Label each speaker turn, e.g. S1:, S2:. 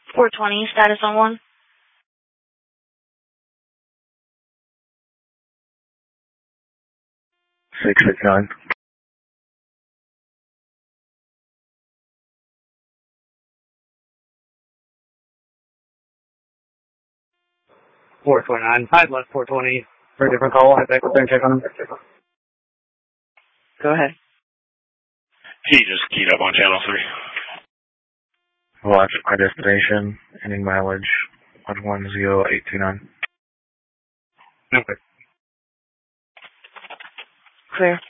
S1: 420, status on 1.
S2: 669.
S3: 429. Hi, left 420 for a different call. I'd back up there and check on him.
S4: Go ahead.
S5: He just keyed up on channel 3.
S2: Watch my destination, ending mileage 110829.
S3: Okay.
S4: Clear.